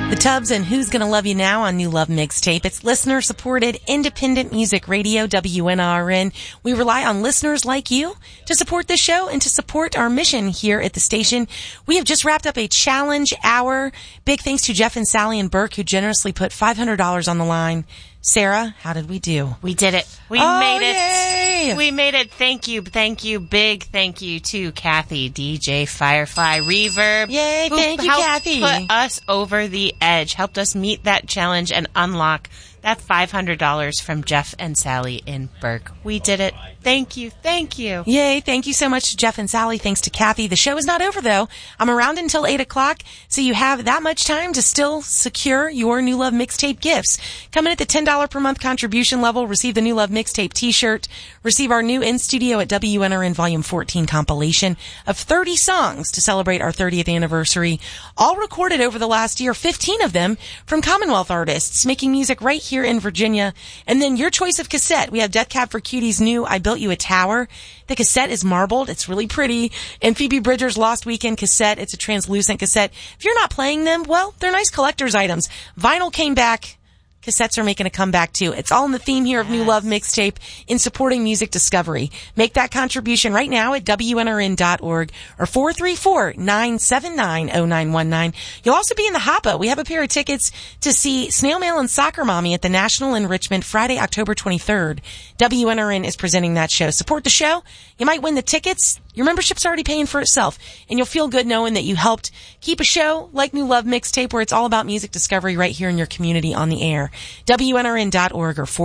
The Tubbs and Who's Gonna Love You Now on New Love Mixtape. It's listener-supported independent music radio, WNRN. We rely on listeners like you to support this show and to support our mission here at the station. We have just wrapped up a challenge hour. Big thanks to Jeff and Sally and Burke, who generously put $500 on the line. Sarah, how did we do? We did it. We made it. Yay! We made it. Thank you. Thank you. Big thank you to Kathy, DJ Firefly Reverb. Yay, thank you, Kathy. Put us over the edge, helped us meet that challenge and unlock that $500 from Jeff and Sally in Burke. We did it. Thank you. Thank you. Yay. Thank you so much to Jeff and Sally. Thanks to Kathy. The show is not over, though. I'm around until 8 o'clock, so you have that much time to still secure your New Love Mixtape gifts. Come in at the $10 per month contribution level. Receive the New Love Mixtape t-shirt. Receive our new In Studio at WNRN Volume 14 compilation of 30 songs to celebrate our 30th anniversary. All recorded over the last year, 15 of them from Commonwealth artists making music right here in Virginia. And then your choice of cassette. We have Death Cab for Cutie's new I Built You a Tower. The cassette is marbled. It's really pretty. And Phoebe Bridgers' Lost Weekend cassette. It's a translucent cassette. If you're not playing them, well, they're nice collector's items. Vinyl came back. Cassettes are making a comeback too. It's all in the theme here of New Love Mixtape in supporting music discovery. Make that contribution right now at WNRN.org or 434-979-0919. You'll also be in the Hoppa. We have a pair of tickets to see Snail Mail and Soccer Mommy at the National in Richmond Friday, October 23rd. WNRN is presenting that show. Support the show. You might win the tickets. Your membership's already paying for itself, and you'll feel good knowing that you helped keep a show like New Love Mixtape, where it's all about music discovery right here in your community on the air. WNRN.org or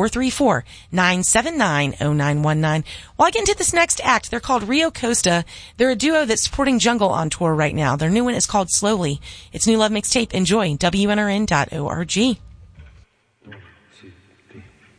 434-979-0919. While I get into this next act, they're called Rio Costa. They're a duo that's supporting Jungle on tour right now. Their new one is called Slowly. It's New Love Mixtape. Enjoy. WNRN.org. 1, 2, 3.